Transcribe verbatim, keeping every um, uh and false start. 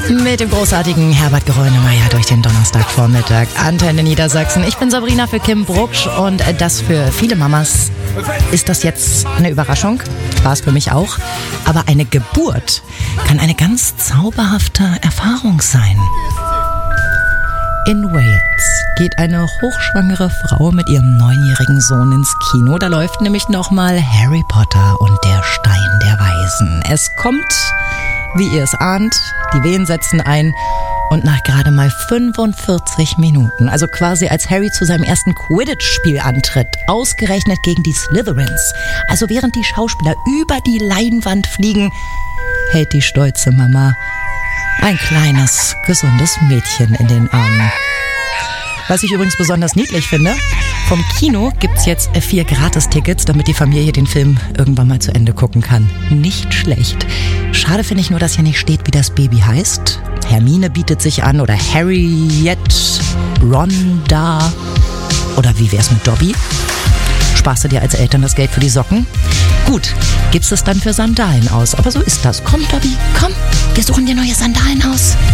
Mit dem großartigen Herbert Grönemeyer durch den Donnerstagvormittag. Antenne Niedersachsen. Ich bin Sabrina für Kim Brucksch und das für viele Mamas ist das jetzt eine Überraschung. War es für mich auch. Aber eine Geburt kann eine ganz zauberhafte Erfahrung sein. In Wales geht eine hochschwangere Frau mit ihrem neunjährigen Sohn ins Kino. Da läuft nämlich nochmal Harry Potter und der Stein der Weisen. Es kommt, wie ihr es ahnt, die Wehen setzen ein und nach gerade mal fünfundvierzig Minuten, also quasi als Harry zu seinem ersten Quidditch-Spiel antritt, ausgerechnet gegen die Slytherins, also während die Schauspieler über die Leinwand fliegen, hält die stolze Mama ein kleines, gesundes Mädchen in den Armen. Was ich übrigens besonders niedlich finde, vom Kino gibt's jetzt vier Gratis-Tickets, damit die Familie den Film irgendwann mal zu Ende gucken kann. Nicht schlecht. Schade finde ich nur, dass hier nicht steht, wie das Baby heißt. Hermine bietet sich an oder Harriet, Rhonda oder wie wär's mit Dobby? Sparst du dir als Eltern das Geld für die Socken? Gut, gibst es dann für Sandalen aus. Aber so ist das. Komm, Dobby, komm, wir suchen dir neue Sandalen aus.